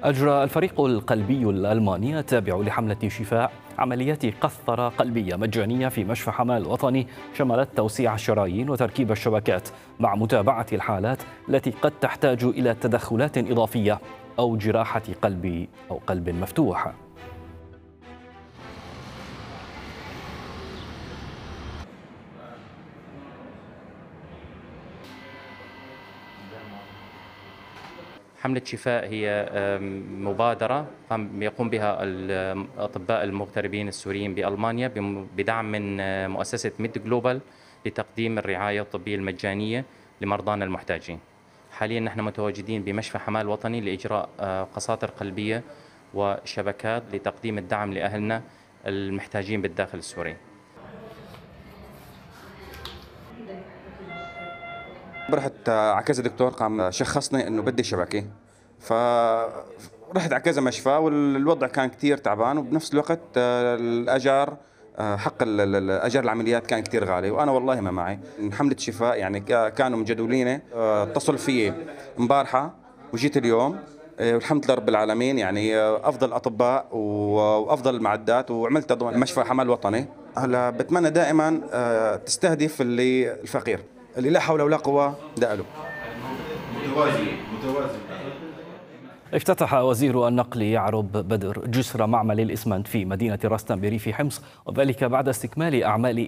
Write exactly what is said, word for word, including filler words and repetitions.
أجرى الفريق القلبي الألماني التابع لحملة شفاء عمليات قسطرة قلبية مجانية في مشفى حماة الوطني، شملت توسيع الشرايين وتركيب الشبكات مع متابعة الحالات التي قد تحتاج إلى تدخلات إضافية أو جراحة قلب أو قلب مفتوح. حملة شفاء هي مبادرة يقوم بها الأطباء المغتربين السوريين بألمانيا بدعم من مؤسسة ميد جلوبال لتقديم الرعاية الطبية المجانية لمرضانا المحتاجين. حاليا نحن متواجدين بمشفى حماة الوطني لإجراء قساطر قلبية وشبكات لتقديم الدعم لأهلنا المحتاجين بالداخل السوري. رحت على كذا دكتور قام شخصني انه بدي شبكه، فرحت على كذا مشفى والوضع كان كثير تعبان، وبنفس الوقت الاجار حق الاجار العمليات كان كثير غالي، وانا والله ما معي. حملة شفاء يعني كانوا مجدولين، اتصلوا في امبارحه وجيت اليوم، والحمد لله رب العالمين. يعني افضل اطباء وافضل المعدات، وعملت مشفى حماة الوطني. هلا بتمنى دائما تستهدف اللي الفقير اللي لا حول ولا قوة ده له. متوازي متوازي. افتتح وزير النقل يعرب بدر جسر معمل الإسمنت في مدينة رستم بريف حمص، وذلك بعد استكمال أعمال